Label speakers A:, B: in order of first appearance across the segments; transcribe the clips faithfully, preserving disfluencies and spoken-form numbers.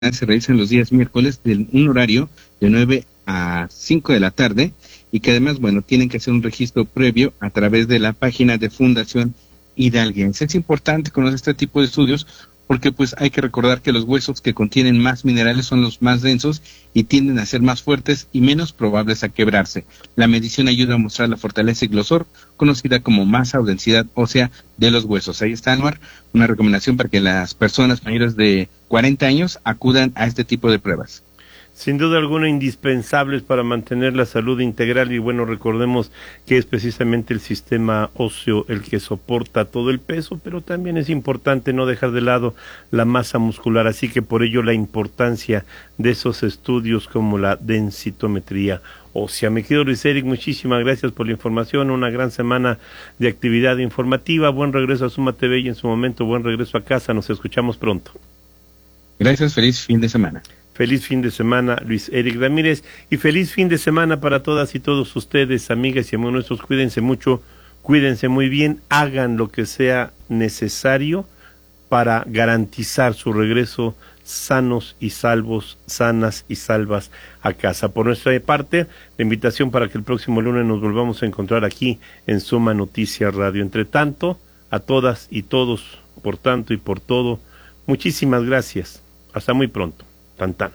A: se realizan los días miércoles en un horario de nueve a cinco de la tarde y que además, bueno, tienen que hacer un registro previo a través de la página de Fundación Hidalguense. Es importante conocer este tipo de estudios porque pues hay que recordar que los huesos que contienen más minerales son los más densos y tienden a ser más fuertes y menos probables a quebrarse. La medición ayuda a mostrar la fortaleza y grosor, conocida como masa o densidad ósea de los huesos. Ahí está, Anuar, una recomendación para que las personas mayores de cuarenta años acudan a este tipo de pruebas.
B: Sin duda alguna indispensables para mantener la salud integral y bueno, recordemos que es precisamente el sistema óseo el que soporta todo el peso, pero también es importante no dejar de lado la masa muscular, así que por ello la importancia de esos estudios como la densitometría ósea. Mi querido Luis Eric, muchísimas gracias por la información, una gran semana de actividad informativa, buen regreso a Suma T V y en su momento buen regreso a casa, nos escuchamos pronto.
A: Gracias, feliz fin de semana.
B: Feliz fin de semana, Luis Eric Ramírez, y feliz fin de semana para todas y todos ustedes, amigas y amigos nuestros. Cuídense mucho, cuídense muy bien, hagan lo que sea necesario para garantizar su regreso sanos y salvos, sanas y salvas a casa. Por nuestra parte, la invitación para que el próximo lunes nos volvamos a encontrar aquí en Suma Noticias Radio. Entre tanto, a todas y todos, por tanto y por todo, muchísimas gracias. Hasta muy pronto. Tan, tan.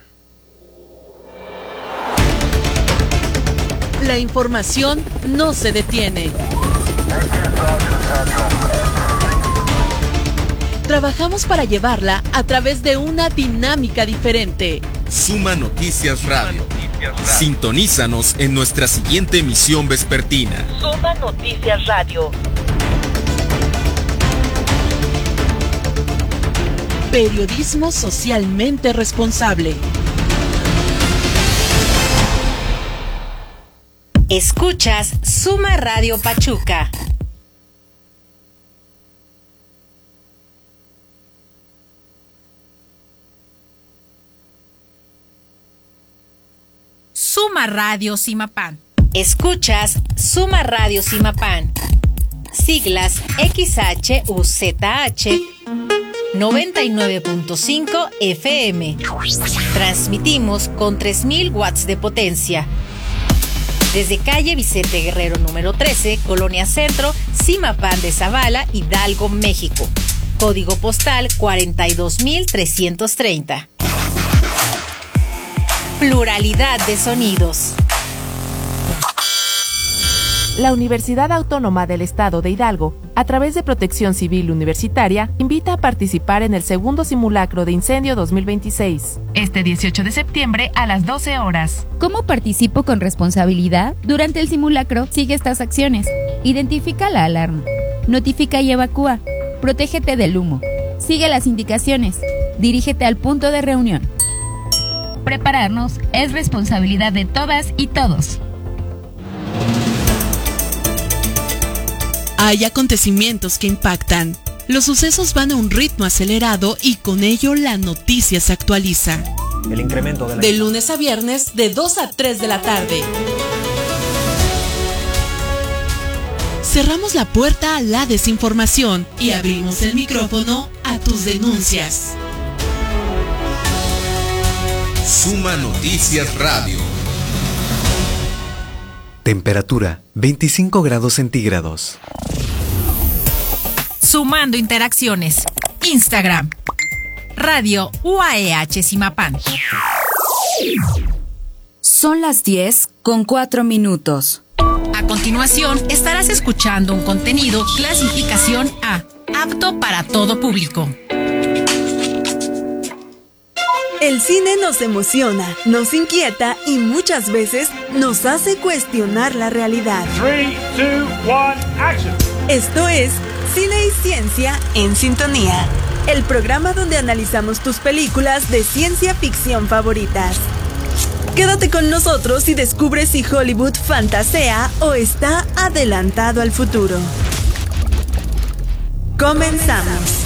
C: La información no se detiene. Trabajamos para llevarla a través de una dinámica diferente.
D: Suma Noticias Radio. Sintonízanos en nuestra siguiente emisión vespertina.
C: Suma Noticias Radio. Periodismo socialmente responsable.
E: Escuchas Suma Radio Pachuca. Suma Radio Simapán. Escuchas Suma Radio Simapán. Siglas X H U Z H noventa y nueve punto cinco F M. Transmitimos con tres mil watts de potencia. Desde calle Vicente Guerrero número trece, Colonia Centro, Simapán de Zavala, Hidalgo, México. Código postal cuarenta y dos mil trescientos treinta. Pluralidad de sonidos.
F: La Universidad Autónoma del Estado de Hidalgo, a través de Protección Civil Universitaria, invita a participar en el segundo simulacro de incendio dos mil veintiséis, este dieciocho de septiembre a las doce horas.
G: ¿Cómo participo con responsabilidad? Durante el simulacro, sigue estas acciones. Identifica la alarma. Notifica y evacúa. Protégete del humo. Sigue las indicaciones. Dirígete al punto de reunión. Prepararnos es responsabilidad de todas y todos.
C: Hay acontecimientos que impactan. Los sucesos van a un ritmo acelerado y con ello la noticia se actualiza.
H: El incremento de la...
C: De lunes a viernes, de dos a tres de la tarde. Cerramos la puerta a la desinformación y abrimos el micrófono a tus denuncias.
D: Suma Noticias Radio.
I: Temperatura veinticinco grados centígrados.
E: Sumando interacciones. Instagram. Radio U A E H Simapán.
J: Son las diez con cuatro minutos.
E: A continuación, estarás escuchando un contenido clasificación A, apto para todo público.
K: El cine nos emociona, nos inquieta y muchas veces nos hace cuestionar la realidad.
L: tres, dos, uno, action.
K: Esto es Cine y Ciencia en Sintonía, el programa donde analizamos tus películas de ciencia ficción favoritas. Quédate con nosotros y descubre si Hollywood fantasea o está adelantado al futuro. Comenzamos.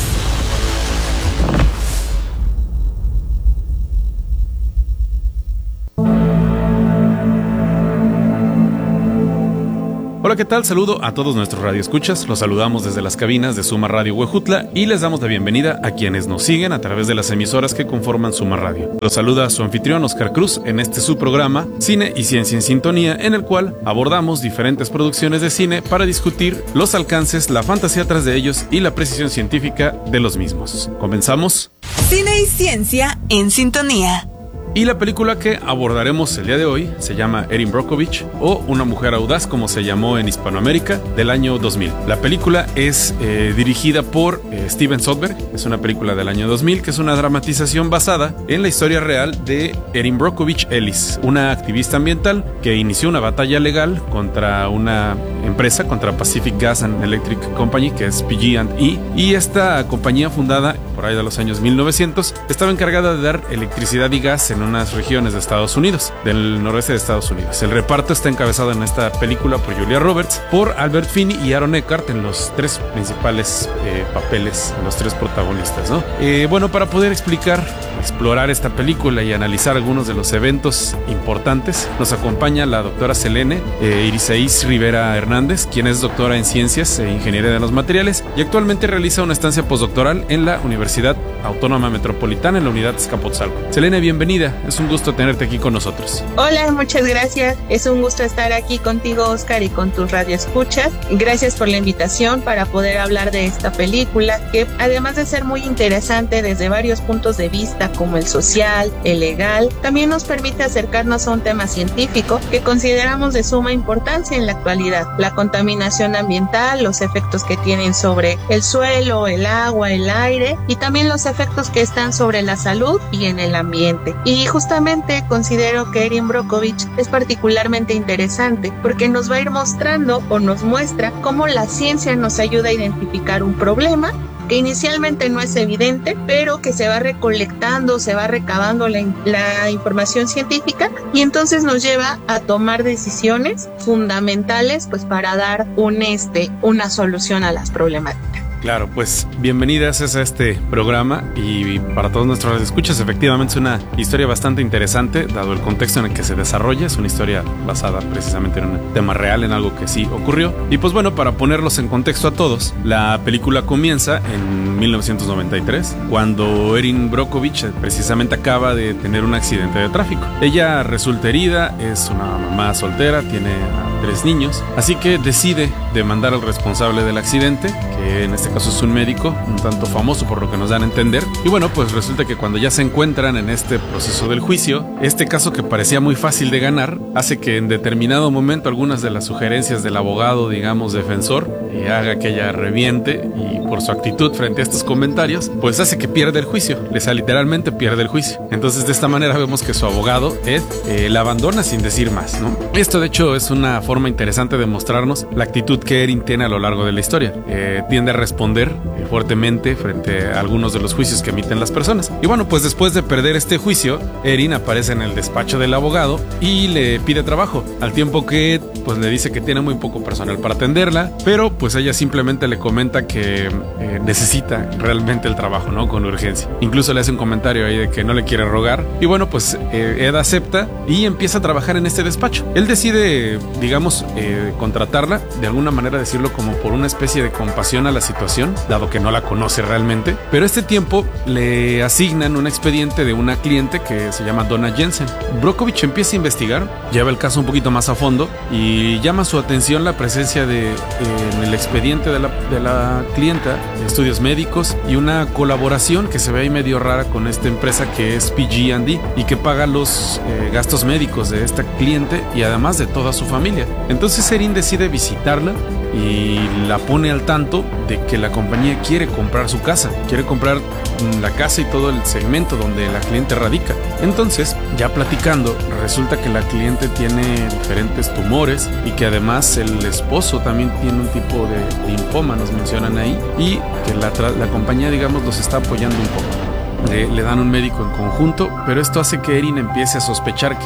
H: Hola, ¿qué tal? Saludo a todos nuestros radioescuchas. Los saludamos desde las cabinas de Suma Radio Huejutla y les damos la bienvenida a quienes nos siguen a través de las emisoras que conforman Suma Radio. Los saluda su anfitrión Oscar Cruz en este su programa Cine y Ciencia en Sintonía, en el cual abordamos diferentes producciones de cine para discutir los alcances, la fantasía tras de ellos y la precisión científica de los mismos. ¿Comenzamos?
K: Cine y Ciencia en Sintonía.
H: Y la película que abordaremos el día de hoy se llama Erin Brockovich, o Una mujer audaz, como se llamó en Hispanoamérica, del año dos mil. La película es eh, dirigida por eh, Steven Soderbergh. Es una película del año dos mil que es una dramatización basada en la historia real de Erin Brockovich Ellis, una activista ambiental que inició una batalla legal contra una empresa, contra Pacific Gas and Electric Company, que es P G and E, y esta compañía, fundada por ahí de los años mil novecientos, estaba encargada de dar electricidad y gas en unas regiones de Estados Unidos, del noroeste de Estados Unidos. El reparto está encabezado en esta película por Julia Roberts, por Albert Finney y Aaron Eckhart en los tres principales eh, papeles, los tres protagonistas, ¿no? Eh, bueno, para poder explicar, explorar esta película y analizar algunos de los eventos importantes, nos acompaña la doctora Selene eh, Irisaís Rivera Hernández, quien es doctora en Ciencias e Ingeniería de los Materiales y actualmente realiza una estancia postdoctoral en la Universidad Autónoma Metropolitana en la Unidad Azcapotzalco. Selene, bienvenida. Es un gusto tenerte aquí con nosotros.
M: Hola, muchas gracias. Es un gusto estar aquí contigo, Oscar, y con tus radioescuchas. Gracias por la invitación para poder hablar de esta película, que además de ser muy interesante desde varios puntos de vista, como el social, el legal, también nos permite acercarnos a un tema científico que consideramos de suma importancia en la actualidad: la contaminación ambiental, los efectos que tienen sobre el suelo, el agua, el aire, y también los efectos que están sobre la salud y en el ambiente. Y justamente considero que Erin Brockovich es particularmente interesante porque nos va a ir mostrando o nos muestra cómo la ciencia nos ayuda a identificar un problema que inicialmente no es evidente, pero que se va recolectando, se va recabando la, la información científica, y entonces nos lleva a tomar decisiones fundamentales pues para dar un este una solución a las problemáticas.
H: Claro, pues bienvenidas a este programa, y para todos nuestros escuchas, efectivamente es una historia bastante interesante, dado el contexto en el que se desarrolla. Es una historia basada precisamente en un tema real, en algo que sí ocurrió. Y pues bueno, para ponerlos en contexto a todos, la película comienza en mil novecientos noventa y tres, cuando Erin Brockovich precisamente acaba de tener un accidente de tráfico. Ella resulta herida, es una mamá soltera, tiene tres niños, así que decide demandar al responsable del accidente, que en este caso es un médico un tanto famoso por lo que nos dan a entender. Y bueno, pues resulta que cuando ya se encuentran en este proceso del juicio, este caso que parecía muy fácil de ganar hace que en determinado momento algunas de las sugerencias del abogado, digamos, defensor, eh, haga que ella reviente, y por su actitud frente a estos comentarios, pues hace que pierda el juicio. Le sale literalmente pierde el juicio. Entonces de esta manera vemos que su abogado, Ed, eh, la abandona sin decir más, ¿no? Esto de hecho es una forma interesante de mostrarnos la actitud que Erin tiene a lo largo de la historia. Eh, tiende a responder eh, fuertemente frente a algunos de los juicios que emiten las personas. Y bueno, pues después de perder este juicio, Erin aparece en el despacho del abogado y le pide trabajo, al tiempo que Ed pues le dice que tiene muy poco personal para atenderla, pero pues ella simplemente le comenta que eh, necesita realmente el trabajo, ¿no? Con urgencia. Incluso le hace un comentario ahí de que no le quiere rogar, y bueno, pues eh, Ed acepta y empieza a trabajar en este despacho. Él decide, digamos, eh, contratarla, de alguna manera decirlo, como por una especie de compasión a la situación, dado que no la conoce realmente, pero este tiempo le asignan un expediente de una cliente que se llama Donna Jensen. Brockovich empieza a investigar, lleva el caso un poquito más a fondo y llama su atención la presencia de, eh, en el expediente de la, de la clienta, estudios médicos y una colaboración que se ve ahí medio rara con esta empresa que es P G and E y que paga los eh, gastos médicos de esta cliente y además de toda su familia. Entonces Erin decide visitarla y la pone al tanto de que la compañía quiere comprar su casa, quiere comprar la casa y todo el segmento donde la cliente radica. Entonces, ya platicando, resulta que la cliente tiene diferentes tumores y que además el esposo también tiene un tipo de linfoma, nos mencionan ahí, y que la, la compañía, digamos, los está apoyando un poco. Le, le dan un médico en conjunto, pero esto hace que Erin empiece a sospechar que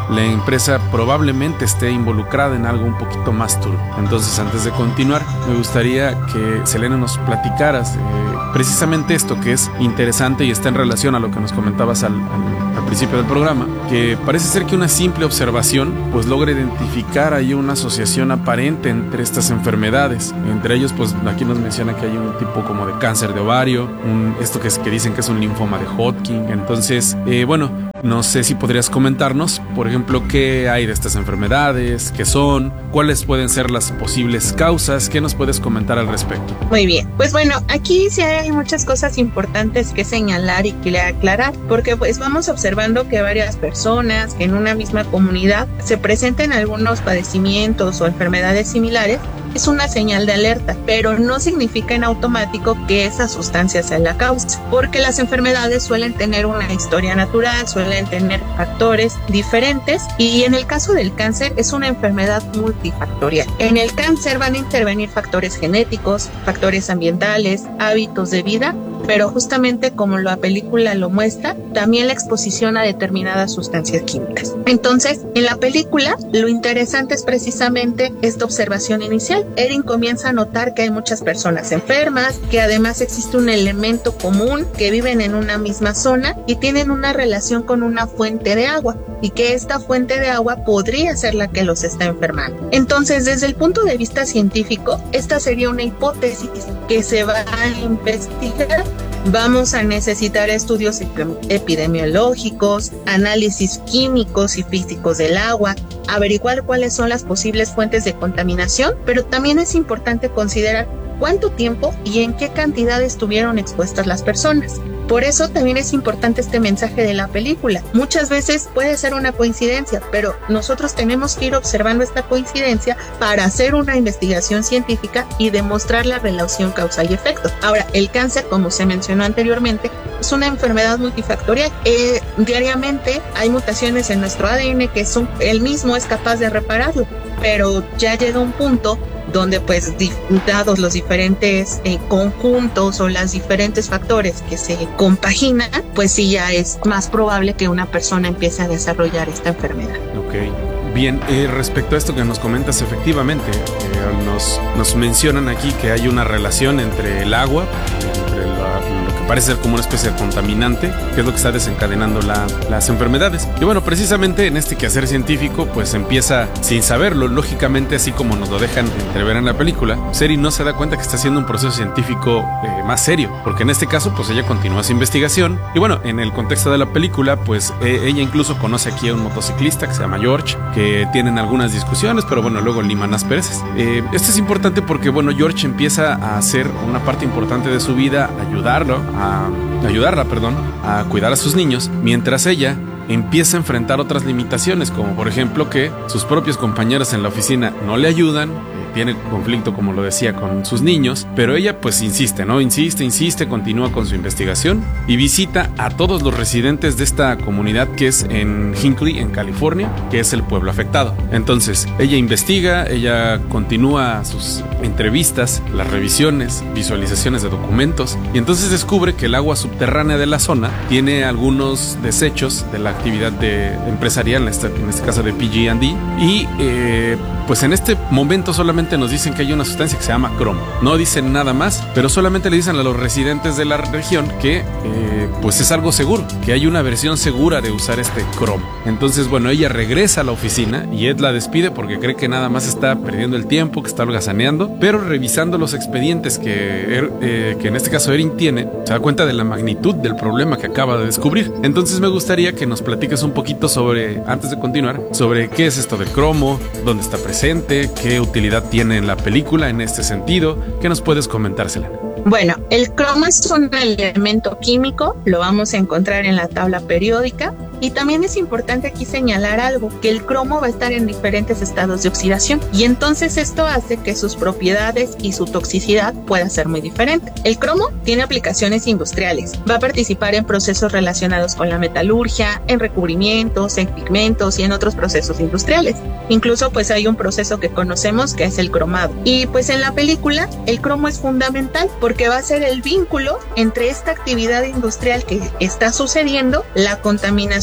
H: la empresa probablemente esté involucrada en algo un poquito más turbio. Entonces, antes de continuar, me gustaría que Selena nos platicaras eh, precisamente esto que es interesante y está en relación a lo que nos comentabas al, al, al principio del programa, que parece ser que una simple observación pues logra identificar ahí una asociación aparente entre estas enfermedades. Entre ellos, pues aquí nos menciona que hay un tipo como de cáncer de ovario, un, esto que, es, que dicen que es un linfoma de Hodgkin. Entonces, eh, bueno, no sé si podrías comentarnos, por ejemplo, qué hay de estas enfermedades, qué son, cuáles pueden ser las posibles causas, qué nos puedes comentar al respecto.
M: Muy bien, pues bueno, aquí sí hay muchas cosas importantes que señalar y que aclarar, porque pues vamos observando que varias personas, que en una misma comunidad se presenten algunos padecimientos o enfermedades similares, es una señal de alerta, pero no significa en automático que esa sustancia sea la causa, porque las enfermedades suelen tener una historia natural, suelen tener factores diferentes, y en el caso del cáncer es una enfermedad multifactorial. En el cáncer van a intervenir factores genéticos, factores ambientales, hábitos de vida, pero justamente como la película lo muestra, también la exposición a determinadas sustancias químicas. Entonces, en la película, lo interesante es precisamente esta observación inicial. Erin comienza a notar que hay muchas personas enfermas, que además existe un elemento común, que viven en una misma zona y tienen una relación con una fuente de agua, y que esta fuente de agua podría ser la que los está enfermando. Entonces, desde el punto de vista científico, esta sería una hipótesis que se va a investigar. Vamos a necesitar estudios epidemiológicos, análisis químicos y físicos del agua, averiguar cuáles son las posibles fuentes de contaminación, pero también es importante considerar cuánto tiempo y en qué cantidad estuvieron expuestas las personas. Por eso también es importante este mensaje de la película. Muchas veces puede ser una coincidencia, pero nosotros tenemos que ir observando esta coincidencia para hacer una investigación científica y demostrar la relación causa y efecto. Ahora, el cáncer, como se mencionó anteriormente, es una enfermedad multifactorial. Eh, diariamente hay mutaciones en nuestro A D N que son, él mismo es capaz de repararlo, pero ya llega un punto donde pues dados los diferentes eh, conjuntos o los diferentes factores que se compaginan, pues sí ya es más probable que una persona empiece a desarrollar esta enfermedad.
H: Ok, bien, eh, respecto a esto que nos comentas, efectivamente, eh, nos, nos mencionan aquí que hay una relación entre el agua, entre la, lo que parece ser como una especie de contaminante, que es lo que está desencadenando la, las enfermedades. Y bueno, precisamente en este quehacer científico, pues empieza sin saberlo, lógicamente, así como nos lo dejan entrever en la película, Seri no se da cuenta que está haciendo un proceso científico eh, más serio, porque en este caso, pues ella continúa su investigación. Y bueno, en el contexto de la película, pues eh, ella incluso conoce aquí a un motociclista que se llama George, que tienen algunas discusiones, pero bueno, luego liman asperezas. Eh, esto es importante porque, bueno, George empieza a hacer una parte importante de su vida, ayudarlo, a ayudarla, perdón, a cuidar a sus niños, mientras ella empieza a enfrentar otras limitaciones, como por ejemplo que sus propios compañeros en la oficina no le ayudan, eh, tiene conflicto, como lo decía, con sus niños, pero ella pues insiste, ¿no? Insiste, insiste, continúa con su investigación y visita a todos los residentes de esta comunidad que es en Hinckley, en California, que es el pueblo afectado. Entonces, ella investiga, ella continúa sus entrevistas, las revisiones, visualizaciones de documentos, y entonces descubre que el agua subterránea de la zona tiene algunos desechos de la actividad de, empresarial, en este, en este caso de P G and D, y eh, pues en este momento solamente nos dicen que hay una sustancia que se llama cromo. No dicen nada más, pero solamente le dicen a los residentes de la región que eh, pues es algo seguro, que hay una versión segura de usar este cromo. Entonces, bueno, ella regresa a la oficina y Ed la despide porque cree que nada más está perdiendo el tiempo, que está holgazaneando, pero revisando los expedientes que, er, eh, que en este caso Erin tiene, se da cuenta de la magnitud del problema que acaba de descubrir. Entonces me gustaría que nos platiques un poquito sobre, antes de continuar, sobre qué es esto del cromo, dónde está presente, qué utilidad tiene en la película en este sentido. ¿Qué nos puedes comentar, Selena?
M: Bueno, el cromo es un elemento químico, lo vamos a encontrar en la tabla periódica, y también es importante aquí señalar algo, que el cromo va a estar en diferentes estados de oxidación, y entonces esto hace que sus propiedades y su toxicidad pueda ser muy diferente. El cromo tiene aplicaciones industriales, va a participar en procesos relacionados con la metalurgia, en recubrimientos, en pigmentos y en otros procesos industriales. Incluso pues hay un proceso que conocemos que es el cromado. Y pues en la película el cromo es fundamental porque va a ser el vínculo entre esta actividad industrial que está sucediendo, la contaminación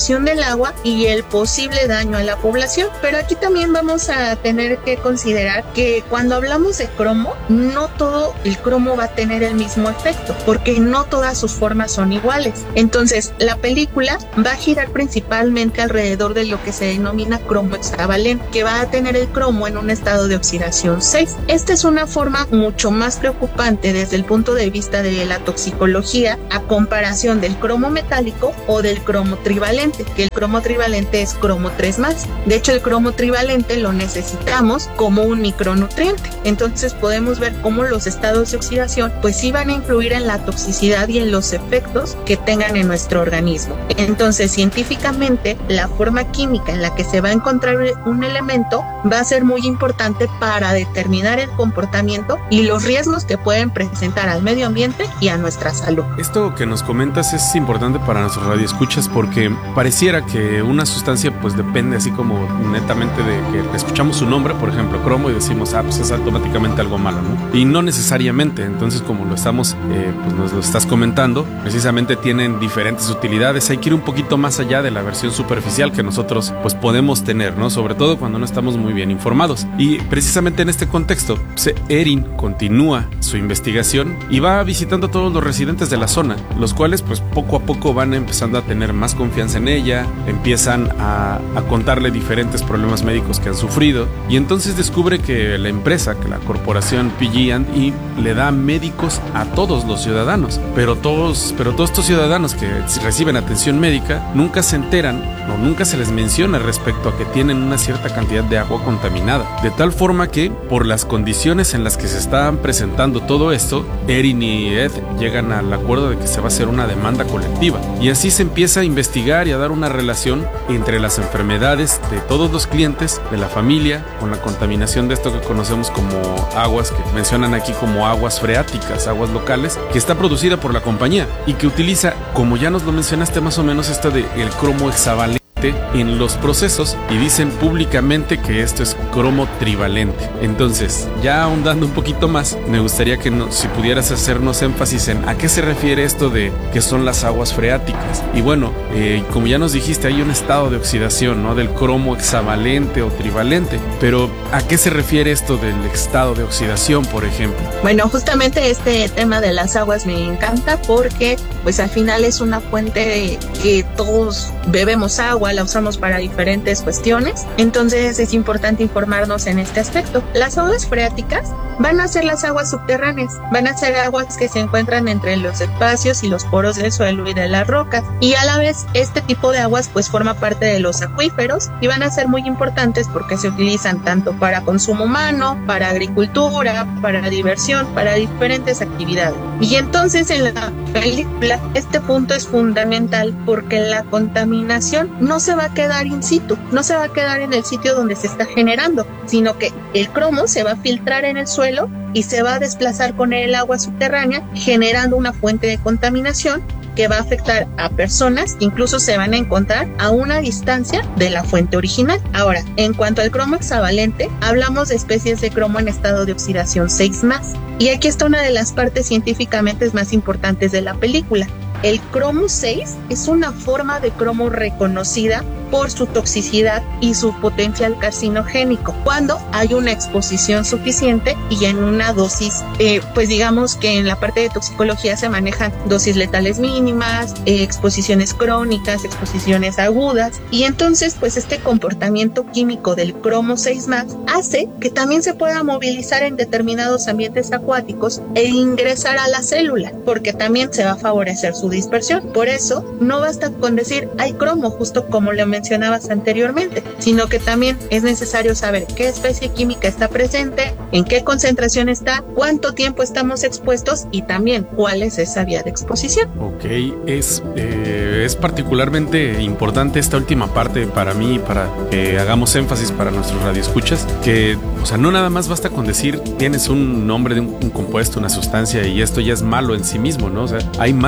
M: contaminación del agua y el posible daño a la población. Pero aquí también vamos a tener que considerar que cuando hablamos de cromo, no todo el cromo va a tener el mismo efecto, porque no todas sus formas son iguales. Entonces, la película va a girar principalmente alrededor de lo que se denomina cromo hexavalente, que va a tener el cromo en un estado de oxidación seis. Esta es una forma mucho más preocupante desde el punto de vista de la toxicología a comparación del cromo metálico o del cromo trivalente, que el cromo trivalente es cromo tres más. De hecho, el cromo trivalente lo necesitamos como un micronutriente. Entonces podemos ver cómo los estados de oxidación pues sí van a influir en la toxicidad y en los efectos que tengan en nuestro organismo. Entonces, científicamente, la forma química en la que se va a encontrar un elemento va a ser muy importante para determinar el comportamiento y los riesgos que pueden presentar al medio ambiente y a nuestra salud.
H: Esto que nos comentas es importante para nuestros radioescuchas porque pareciera que una sustancia pues depende así como netamente de que escuchamos su nombre, por ejemplo, cromo, y decimos, ah, pues es automáticamente algo malo, ¿no? Y no necesariamente. Entonces, como lo estamos, eh, pues nos lo estás comentando, precisamente tienen diferentes utilidades. Hay que ir un poquito más allá de la versión superficial que nosotros pues podemos tener, ¿no? Sobre todo cuando no estamos muy bien informados. Y precisamente en este contexto, pues, Erin continúa su investigación y va visitando a todos los residentes de la zona, los cuales pues poco a poco van empezando a tener más confianza en ella, empiezan a, a contarle diferentes problemas médicos que han sufrido, y entonces descubre que la empresa, que la corporación P G and E le da médicos a todos los ciudadanos, pero todos, pero todos estos ciudadanos que reciben atención médica nunca se enteran o nunca se les menciona respecto a que tienen una cierta cantidad de agua contaminada, de tal forma que por las condiciones en las que se estaban presentando todo esto, Erin y Ed llegan al acuerdo de que se va a hacer una demanda colectiva, y así se empieza a investigar y a dar una relación entre las enfermedades de todos los clientes, de la familia, con la contaminación de esto que conocemos como aguas, que mencionan aquí como aguas freáticas, aguas locales, que está producida por la compañía y que utiliza, como ya nos lo mencionaste más o menos, esto de el cromo hexavalente en los procesos, y dicen públicamente que esto es cromo trivalente. Entonces, ya ahondando un poquito más, me gustaría que no, si pudieras hacernos énfasis en a qué se refiere esto de que son las aguas freáticas. Y bueno, eh, como ya nos dijiste, hay un estado de oxidación, ¿no?, del cromo hexavalente o trivalente, pero ¿a qué se refiere esto del estado de oxidación, por ejemplo?
M: Bueno, justamente este tema de las aguas me encanta porque pues al final es una fuente de que todos bebemos agua, la usamos para diferentes cuestiones, entonces es importante informarnos en este aspecto. Las aguas freáticas van a ser las aguas subterráneas, van a ser aguas que se encuentran entre los espacios y los poros del suelo y de las rocas, y a la vez este tipo de aguas pues forma parte de los acuíferos y van a ser muy importantes porque se utilizan tanto para consumo humano, para agricultura, para diversión, para diferentes actividades. Y entonces en la película este punto es fundamental porque la contaminación no se va a quedar in situ, no se va a quedar en el sitio donde se está generando, sino que el cromo se va a filtrar en el suelo y se va a desplazar con el agua subterránea, generando una fuente de contaminación que va a afectar a personas, incluso se van a encontrar a una distancia de la fuente original. Ahora, en cuanto al cromo hexavalente, hablamos de especies de cromo en estado de oxidación seis más. Y aquí está una de las partes científicamente más importantes de la película. El cromo seis es una forma de cromo reconocida por su toxicidad y su potencial carcinogénico cuando hay una exposición suficiente y en una dosis, eh, pues digamos que en la parte de toxicología se manejan dosis letales mínimas, eh, exposiciones crónicas, exposiciones agudas, y entonces pues este comportamiento químico del cromo seis más hace que también se pueda movilizar en determinados ambientes acuáticos e ingresar a la célula, porque también se va a favorecer su dispersión. Por eso no basta con decir hay cromo, justo como le mencionabas anteriormente, sino que también es necesario saber qué especie química está presente, en qué concentración está, cuánto tiempo estamos expuestos y también cuál es esa vía de exposición.
H: Ok, es, eh, es particularmente importante esta última parte para mí, para que hagamos énfasis para nuestros radioescuchas, que, o sea, no nada más basta con decir tienes un nombre de un, un compuesto, una sustancia, y esto ya es malo en sí mismo, ¿no? O sea, hay más factores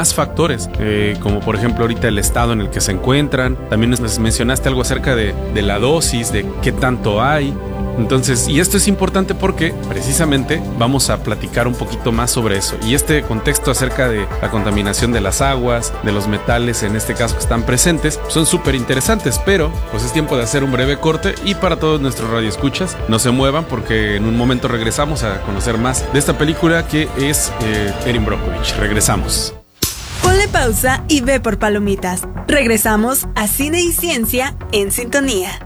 H: factores, eh, como por ejemplo ahorita el estado en el que se encuentran. También nos mencionaste algo acerca de, de la dosis, de qué tanto hay. Entonces, y esto es importante porque precisamente vamos a platicar un poquito más sobre eso. Y este contexto acerca de la contaminación de las aguas, de los metales en este caso que están presentes, son súper interesantes, pero pues es tiempo de hacer un breve corte. Y para todos nuestros radioescuchas, no se muevan porque en un momento regresamos a conocer más de esta película que es eh, Erin Brockovich. Regresamos.
K: Ponle pausa y ve por palomitas. Regresamos a Cine y Ciencia en Sintonía.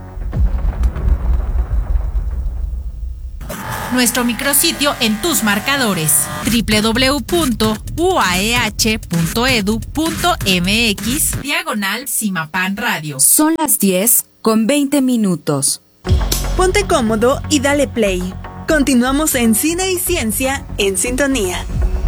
E: Nuestro micrositio en tus marcadores: doble u doble u doble u punto u a e h punto e d u punto m x diagonal Cimapan Radio.
J: Son las diez con veinte minutos.
K: Ponte cómodo y dale play. Continuamos en Cine y Ciencia en Sintonía.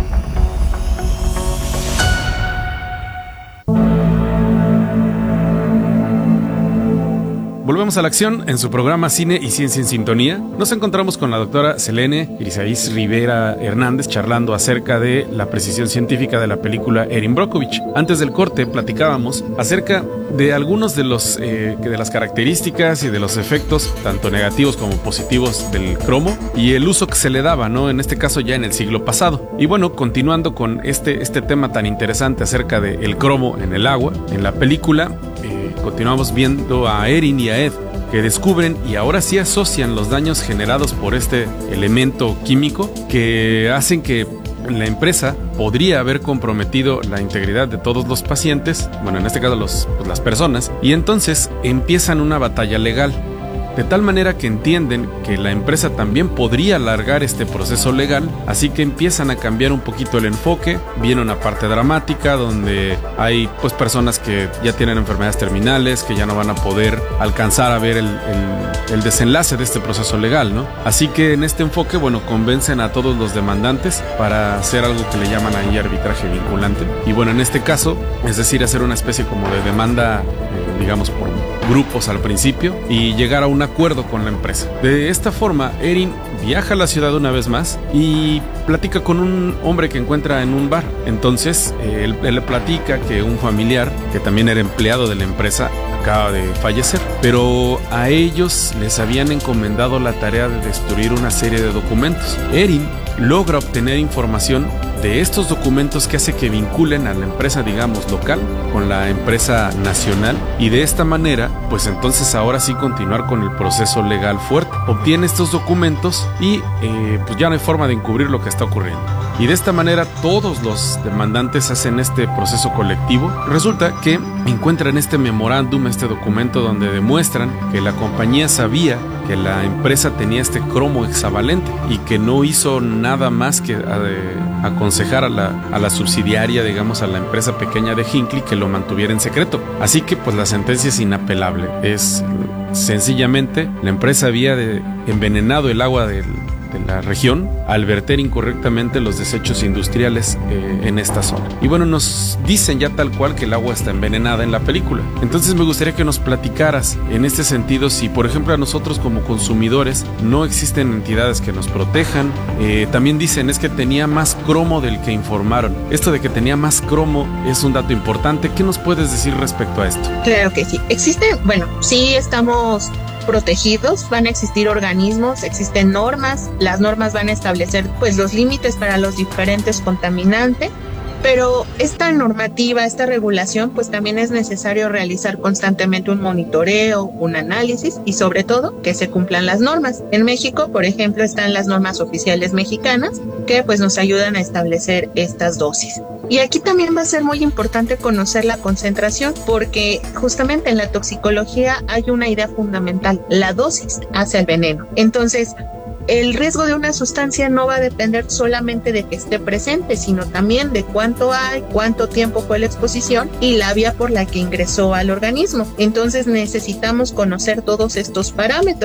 H: Volvemos a la acción en su programa Cine y Ciencia en Sintonía. Nos encontramos con la doctora Selene Irisaís Rivera Hernández charlando acerca de la precisión científica de la película Erin Brockovich. Antes del corte platicábamos acerca de algunos de los eh, de las características y de los efectos tanto negativos como positivos del cromo y el uso que se le daba, ¿no? En este caso ya en el siglo pasado. Y bueno, continuando con este, este tema tan interesante acerca del cromo en el agua, en la película eh, continuamos viendo a Erin y a Ed que descubren y ahora sí asocian los daños generados por este elemento químico que hacen que la empresa podría haber comprometido la integridad de todos los pacientes, bueno, en este caso los, pues, las personas, y entonces empiezan una batalla legal. De tal manera que entienden que la empresa también podría alargar este proceso legal, así que empiezan a cambiar un poquito el enfoque. Viene una parte dramática donde hay pues personas que ya tienen enfermedades terminales, que ya no van a poder alcanzar a ver el, el, el desenlace de este proceso legal, ¿no? Así que en este enfoque, bueno, convencen a todos los demandantes para hacer algo que le llaman ahí arbitraje vinculante. Y bueno, en este caso, es decir, hacer una especie como de demanda, eh, digamos, por grupos al principio y llegar a un acuerdo con la empresa. De esta forma, Erin viaja a la ciudad una vez más y platica con un hombre que encuentra en un bar. Entonces, eh, él, él le platica que un familiar, que también era empleado de la empresa, acaba de fallecer, pero a ellos les habían encomendado la tarea de destruir una serie de documentos. Erin logra obtener información de estos documentos que hace que vinculen a la empresa, digamos, local con la empresa nacional, y de esta manera, pues entonces ahora sí continuar con el proceso legal fuerte. Obtiene estos documentos y eh, pues ya no hay forma de encubrir lo que está ocurriendo. Y de esta manera todos los demandantes hacen este proceso colectivo. Resulta que encuentran este memorándum, este documento donde demuestran que la compañía sabía que la empresa tenía este cromo hexavalente y que no hizo nada más que eh, aconsejar a la, a la subsidiaria, digamos, a la empresa pequeña de Hinckley que lo mantuviera en secreto. Así que pues la sentencia es inapelable. Es sencillamente la empresa había de, envenenado el agua del de la región al verter incorrectamente los desechos industriales eh, en esta zona. Y bueno, nos dicen ya tal cual que el agua está envenenada en la película. Entonces me gustaría que nos platicaras en este sentido si, por ejemplo, a nosotros como consumidores no existen entidades que nos protejan. Eh, también dicen es que tenía más cromo del que informaron. Esto de que tenía más cromo es un dato importante. ¿Qué nos puedes decir respecto a esto?
M: Claro que sí. Existe, bueno, sí estamos protegidos, van a existir organismos, existen normas, las normas van a establecer pues los límites para los diferentes contaminantes, pero esta normativa, esta regulación, pues también es necesario realizar constantemente un monitoreo, un análisis y sobre todo que se cumplan las normas. En México, por ejemplo, están las normas oficiales mexicanas que pues nos ayudan a establecer estas dosis. Y aquí también va a ser muy importante conocer la concentración porque justamente en la toxicología hay una idea fundamental, la dosis hace el veneno. Entonces, el riesgo de una sustancia no va a depender solamente de que esté presente, sino también de cuánto hay, cuánto tiempo fue la exposición y la vía por la que ingresó al organismo. Entonces necesitamos conocer todos estos parámetros.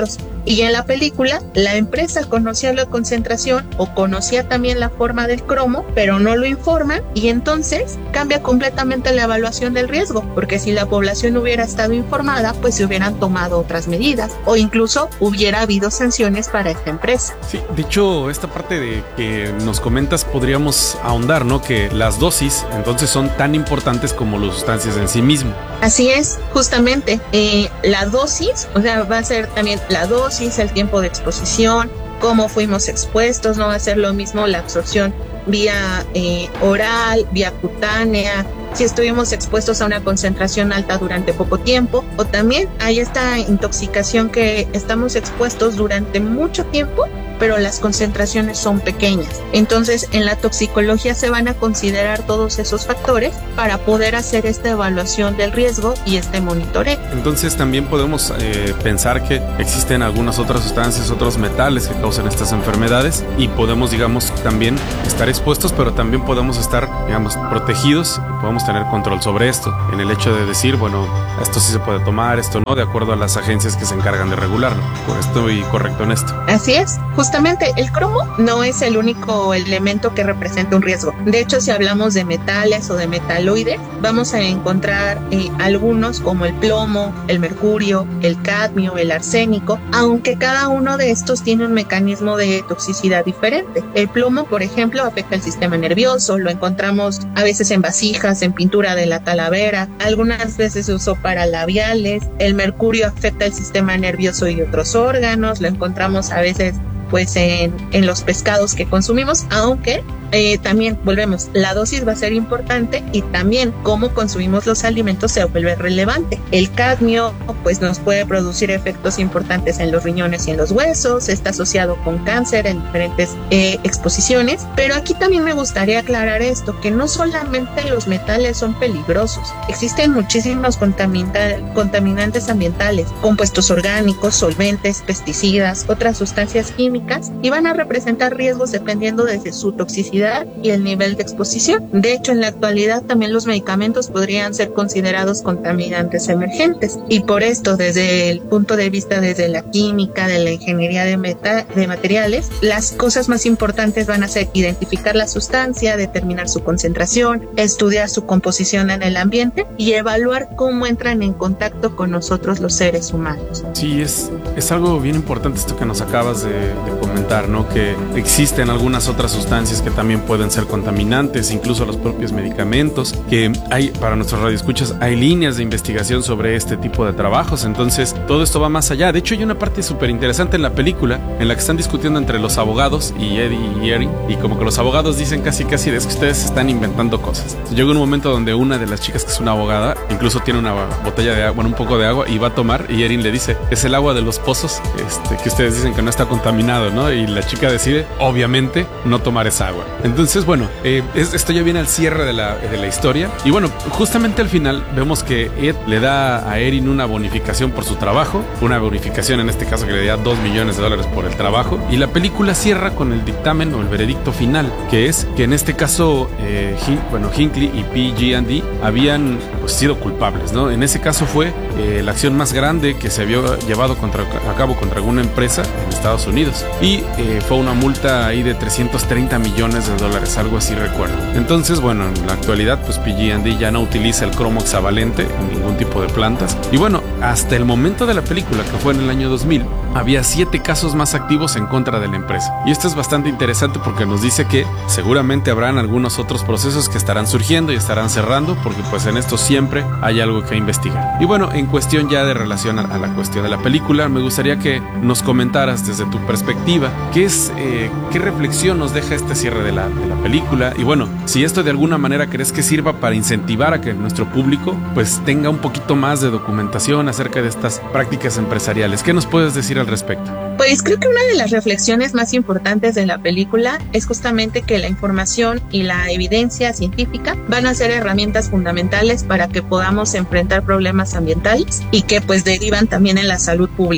M: Y en la película, la empresa conocía la concentración o conocía también la forma del cromo, pero no lo informa, y entonces cambia completamente la evaluación del riesgo, porque si la población hubiera estado informada, pues se hubieran tomado otras medidas o incluso hubiera habido sanciones para esta empresa.
H: Sí, de hecho, esta parte de que nos comentas podríamos ahondar, ¿no? Que las dosis entonces son tan importantes como las sustancias en sí mismo.
M: Así es, justamente, eh, la dosis, o sea, va a ser también la dosis, el tiempo de exposición, cómo fuimos expuestos, no va a ser lo mismo la absorción vía eh, oral, vía cutánea, si estuvimos expuestos a una concentración alta durante poco tiempo, o también hay esta intoxicación que estamos expuestos durante mucho tiempo, pero las concentraciones son pequeñas. Entonces, en la toxicología se van a considerar todos esos factores para poder hacer esta evaluación del riesgo y este monitoreo.
H: Entonces, también podemos eh, pensar que existen algunas otras sustancias, otros metales que causan estas enfermedades y podemos, digamos, también estar expuestos, pero también podemos estar, digamos, protegidos y podemos tener control sobre esto, en el hecho de decir, bueno, esto sí se puede tomar, esto no, de acuerdo a las agencias que se encargan de regularlo. ¿Estoy correcto en esto?
M: Así es. Justamente el cromo no es el único elemento que representa un riesgo. De hecho, si hablamos de metales o de metaloides, vamos a encontrar eh, algunos como el plomo, el mercurio, el cadmio, el arsénico, aunque cada uno de estos tiene un mecanismo de toxicidad diferente. El plomo, por ejemplo, afecta el sistema nervioso, lo encontramos a veces en vasijas, en pintura de la talavera, algunas veces se usó para labiales. El mercurio afecta el sistema nervioso y otros órganos, lo encontramos a veces pues en, en los pescados que consumimos, aunque eh, también volvemos, la dosis va a ser importante y también cómo consumimos los alimentos se vuelve relevante. El cadmio pues nos puede producir efectos importantes en los riñones y en los huesos, está asociado con cáncer en diferentes eh, exposiciones, pero aquí también me gustaría aclarar esto, que no solamente los metales son peligrosos, existen muchísimos contamina- contaminantes ambientales, compuestos orgánicos, solventes, pesticidas, otras sustancias químicas, y van a representar riesgos dependiendo de su toxicidad y el nivel de exposición. De hecho, en la actualidad también los medicamentos podrían ser considerados contaminantes emergentes, y por esto, desde el punto de vista desde la química, de la ingeniería de, meta, de materiales, las cosas más importantes van a ser identificar la sustancia, determinar su concentración, estudiar su composición en el ambiente y evaluar cómo entran en contacto con nosotros los seres humanos.
H: Sí, es, es algo bien importante esto que nos acabas de, de comentar, ¿no? Que existen algunas otras sustancias que también pueden ser contaminantes, incluso los propios medicamentos, que hay, para nuestros radioescuchas, hay líneas de investigación sobre este tipo de trabajos, entonces todo esto va más allá. De hecho, hay una parte súper interesante en la película en la que están discutiendo entre los abogados y Eddie y Erin, y como que los abogados dicen casi casi es que ustedes están inventando cosas. Llega un momento donde una de las chicas, que es una abogada, incluso tiene una botella de agua, bueno, un poco de agua, y va a tomar, y Erin le dice, es el agua de los pozos, este, que ustedes dicen que no está contaminado, ¿no? Y la chica decide, obviamente, no tomar esa agua. Entonces, bueno, eh, es, esto ya viene al cierre de la, de la historia. Y bueno, justamente al final vemos que Ed le da a Erin una bonificación por su trabajo, una bonificación en este caso que le da dos millones de dólares por el trabajo. Y la película cierra con el dictamen o el veredicto final, que es que en este caso, eh, Hin, bueno, Hinckley y P G and D habían pues, sido culpables, ¿no? En ese caso fue eh, la acción más grande que se había llevado contra, a cabo contra alguna empresa en Estados Unidos. Y eh, fue una multa ahí de trescientos treinta millones de dólares, algo así recuerdo. Entonces, bueno, en la actualidad, pues P G and D ya no utiliza el cromo hexavalente en ningún tipo de plantas. Y bueno, hasta el momento de la película, que fue en el año dos mil, había siete casos más activos en contra de la empresa. Y esto es bastante interesante porque nos dice que seguramente habrán algunos otros procesos que estarán surgiendo y estarán cerrando, porque pues en esto siempre hay algo que investigar. Y bueno, en cuestión ya de relación a la cuestión de la película, me gustaría que nos comentaras desde tu perspectiva qué es, eh, qué reflexión nos deja este cierre de la, de la película, y bueno, si esto de alguna manera crees que sirva para incentivar a que nuestro público pues tenga un poquito más de documentación acerca de estas prácticas empresariales. ¿Qué nos puedes decir al respecto?
M: Pues creo que una de las reflexiones más importantes de la película es justamente que la información y la evidencia científica van a ser herramientas fundamentales para que podamos enfrentar problemas ambientales y que pues derivan también en la salud pública.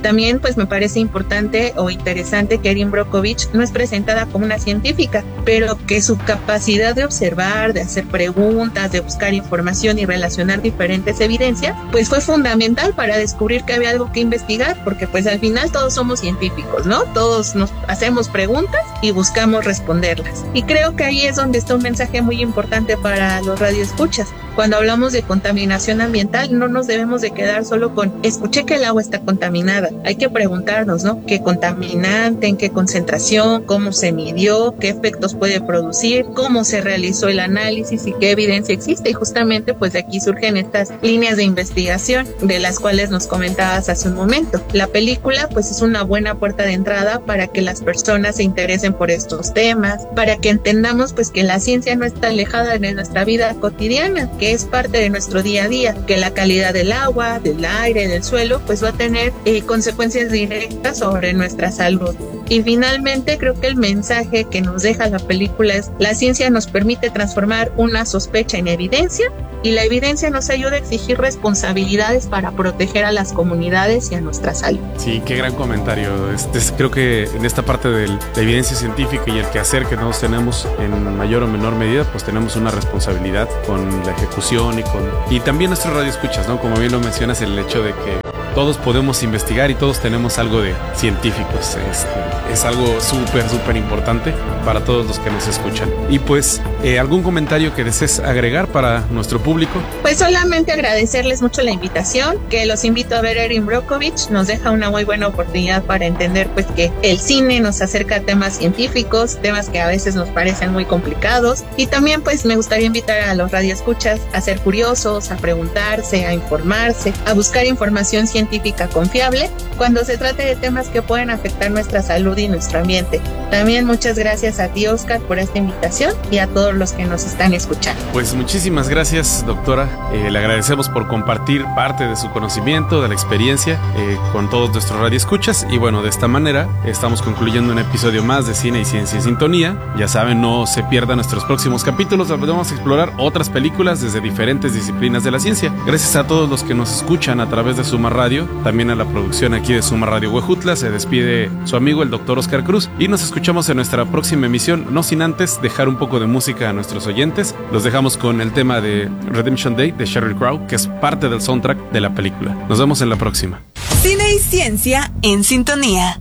M: También pues me parece importante o interesante que Erin Brockovich no es presentada como una científica, pero que su capacidad de observar, de hacer preguntas, de buscar información y relacionar diferentes evidencias, pues fue fundamental para descubrir que había algo que investigar, porque pues al final todos somos científicos, ¿no? Todos nos hacemos preguntas y buscamos responderlas. Y creo que ahí es donde está un mensaje muy importante para los radioescuchas. Cuando hablamos de contaminación ambiental, no nos debemos de quedar solo con escuché que el agua está contaminada. Hay que preguntarnos, ¿no? ¿Qué contaminante, en qué concentración, cómo se midió, qué efectos puede producir, cómo se realizó el análisis y qué evidencia existe? Y justamente pues de aquí surgen estas líneas de investigación de las cuales nos comentabas hace un momento. La película pues es una buena puerta de entrada para que las personas se interesen por estos temas, para que entendamos pues que la ciencia no está alejada de nuestra vida cotidiana, que es parte de nuestro día a día, que la calidad del agua, del aire, del suelo, pues va a tener eh, consecuencias directas sobre nuestra salud. Y finalmente creo que el mensaje que nos deja la película es: la ciencia nos permite transformar una sospecha en evidencia y la evidencia nos ayuda a exigir responsabilidades para proteger a las comunidades y a nuestra salud.
H: Sí, qué gran comentario. Este, creo que en esta parte de la evidencia científica y el quehacer que todos tenemos en mayor o menor medida, pues tenemos una responsabilidad con la ejecución y con y también nuestros radioescuchas, ¿no? Como bien lo mencionas, el hecho de que todos podemos investigar y todos tenemos algo de científicos. Este, es algo súper, súper importante para todos los que nos escuchan. Y pues, eh, ¿algún comentario que desees agregar para nuestro público?
M: Pues solamente agradecerles mucho la invitación, que los invito a ver Erin Brockovich. Nos deja una muy buena oportunidad para entender pues que el cine nos acerca a temas científicos, temas que a veces nos parecen muy complicados. Y también pues me gustaría invitar a los radioescuchas a ser curiosos, a preguntarse, a informarse, a buscar información científica científica confiable cuando se trate de temas que pueden afectar nuestra salud y nuestro ambiente. También muchas gracias a ti, Oscar, por esta invitación y a todos los que nos están escuchando.
H: Pues muchísimas gracias, doctora. Eh, le agradecemos por compartir parte de su conocimiento, de la experiencia eh, con todos nuestros radioescuchas. Y bueno, de esta manera estamos concluyendo un episodio más de Cine y Ciencia en Sintonía. Ya saben, no se pierdan nuestros próximos capítulos donde vamos a explorar otras películas desde diferentes disciplinas de la ciencia. Gracias a todos los que nos escuchan a través de Suma Radio, también a la producción aquí de Suma Radio Huejutla. Se despide su amigo el doctor Oscar Cruz y nos escuchamos en nuestra próxima emisión, no sin antes dejar un poco de música a nuestros oyentes. Los dejamos con el tema de Redemption Day de Sheryl Crow, que es parte del soundtrack de la película. Nos vemos en la próxima.
K: Cine y Ciencia en Sintonía.